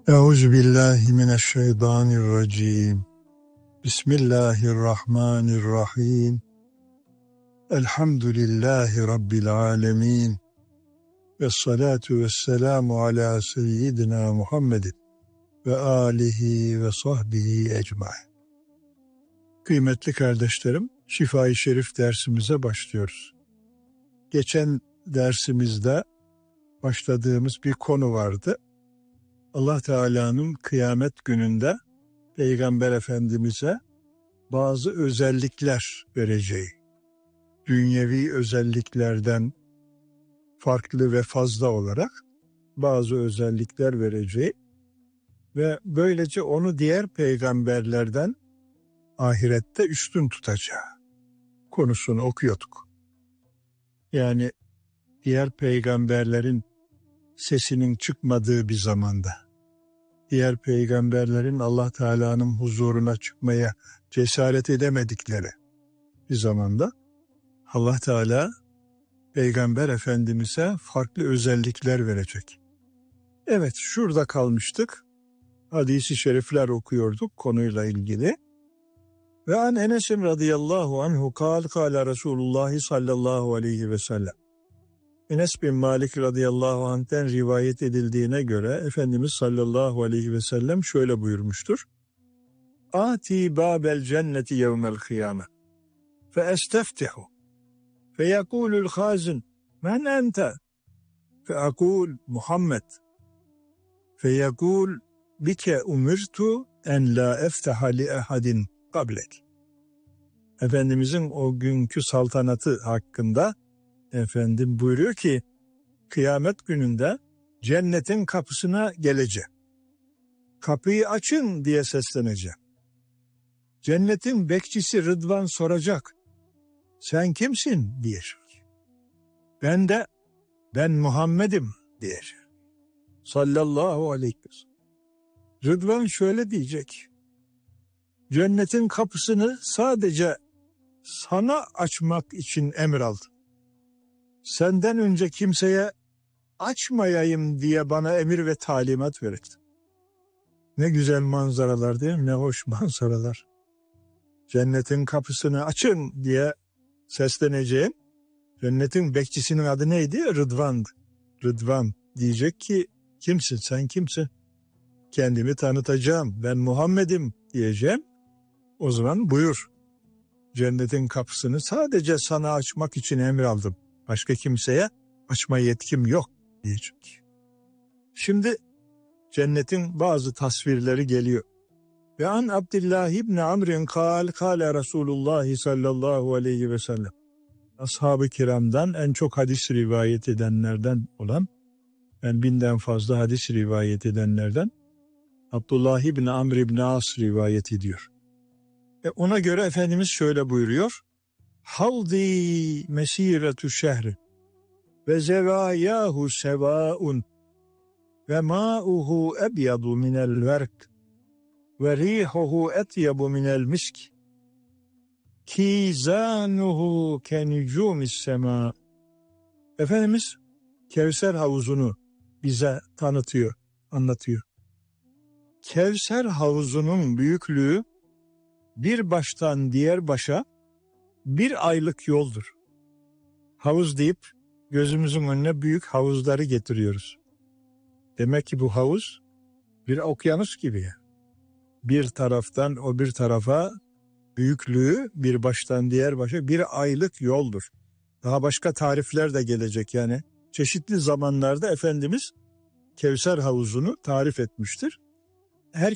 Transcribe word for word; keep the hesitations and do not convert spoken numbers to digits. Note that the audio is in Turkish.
Euzu billahi mineşşeytanirracim. Bismillahirrahmanirrahim. Elhamdülillahi rabbil alamin. Ves salatu vesselamu ala seyyidina Muhammedin ve alihi ve sahbihi ecmaîn. Kıymetli kardeşlerim, Şifa-i Şerif dersimize başlıyoruz. Geçen dersimizde başladığımız bir konu vardı. Allah Teala'nın kıyamet gününde Peygamber Efendimiz'e bazı özellikler vereceği, dünyevi özelliklerden farklı ve fazla olarak bazı özellikler vereceği ve böylece onu diğer peygamberlerden ahirette üstün tutacağı konusunu okuyorduk. Yani diğer peygamberlerin sesinin çıkmadığı bir zamanda, diğer peygamberlerin Allah Teala'nın huzuruna çıkmaya cesaret edemedikleri bir zamanda Allah Teala Peygamber Efendimiz'e farklı özellikler verecek. Evet, şurada kalmıştık. Hadis-i şerifler okuyorduk konuyla ilgili. Ve an Enes'in radıyallahu anhu kal kâle Resulullah sallallahu aleyhi ve sellem. Enes bin Malik radıyallahu anh'ten rivayet edildiğine göre Efendimiz sallallahu aleyhi ve sellem şöyle buyurmuştur. Ati babel cenneti yevmel kıyame fe esteftihu fe yekulul khazin men ente fe akul Muhammed fe yekul bike umirtu en la efteha li ehadin kablek. Efendimizin o günkü saltanatı hakkında efendim buyuruyor ki kıyamet gününde cennetin kapısına geleceğim. Kapıyı açın diye sesleneceğim. Cennetin bekçisi Rıdvan soracak. Sen kimsin diyecek. Ben de ben Muhammed'im diyeceğim. Sallallahu aleyhi ve sellem. Rıdvan şöyle diyecek. Cennetin kapısını sadece sana açmak için emir aldım. Senden önce kimseye açmayayım diye bana emir ve talimat verildi. Ne güzel manzaralar değil mi? Ne hoş manzaralar. Cennetin kapısını açın diye sesleneceğim. Cennetin bekçisinin adı neydi? Rıdvan'dı. Rıdvan diyecek ki kimsin sen kimsin? Kendimi tanıtacağım. Ben Muhammed'im diyeceğim. O zaman buyur. Cennetin kapısını sadece sana açmak için emir aldım. Başka kimseye açma yetkim yok diyecek. Şimdi cennetin bazı tasvirleri geliyor. Ve an Abdullah ibn Amr'in kal kale Resulullah sallallahu aleyhi ve sellem. Ashab-ı kiramdan en çok hadis rivayet edenlerden olan, yani binden fazla hadis rivayet edenlerden Abdullah ibn Amr ibn As rivayet ediyor. Ve ona göre Efendimiz şöyle buyuruyor. Havdi mesiretu şehri ve zevayahu sevaun ve ma'uhu ebyadu minel verk ve rihuhu etyabu minel misk kizanuhu kenucumis sema. Efendimiz Kevser havuzunu bize tanıtıyor, anlatıyor. Kevser havuzunun büyüklüğü bir baştan diğer başa bir aylık yoldur. Havuz deyip gözümüzün önüne büyük havuzları getiriyoruz. Demek ki bu havuz bir okyanus gibi ya. Bir taraftan o bir tarafa büyüklüğü bir baştan diğer başa bir aylık yoldur. Daha başka tarifler de gelecek yani. Çeşitli zamanlarda Efendimiz Kevser havuzunu tarif etmiştir.